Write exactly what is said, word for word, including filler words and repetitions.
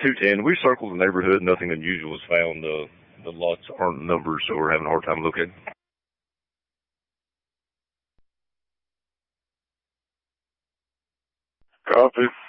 two ten. We circled the neighborhood. Nothing unusual was found. Uh, the lots aren't numbered, so we're having a hard time locating. Copy.